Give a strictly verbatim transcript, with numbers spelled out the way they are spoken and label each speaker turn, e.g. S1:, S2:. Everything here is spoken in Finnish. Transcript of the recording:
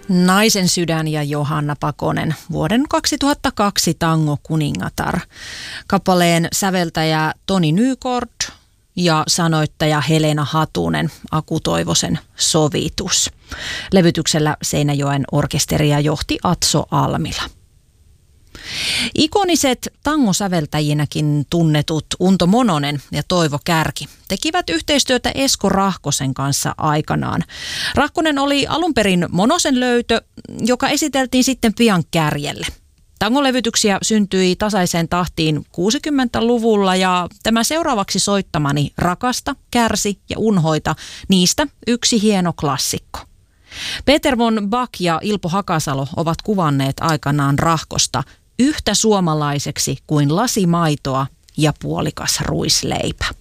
S1: Naisen sydän ja Johanna Pakonen, vuoden kaksituhattakaksi tango kuningatar. Kappaleen säveltäjä Toni Nykort ja sanoittaja Helena Hatunen, Aku Toivosen sovitus. Levytyksellä Seinäjoen orkesteria johti Atso Almila. Ikoniset tangosäveltäjinäkin tunnetut Unto Mononen ja Toivo Kärki tekivät yhteistyötä Esko Rahkosen kanssa aikanaan. Rahkonen oli alun perin Monosen löytö, joka esiteltiin sitten pian Kärjelle. Tangolevytyksiä syntyi tasaiseen tahtiin kuusikymmentäluvulla ja tämä seuraavaksi soittamani Rakasta, Kärsi ja Unhoita, niistä yksi hieno klassikko. Peter von Bach ja Ilpo Hakasalo ovat kuvanneet aikanaan Rahkosta yhtä suomalaiseksi kuin lasi maitoa ja puolikas ruisleipä.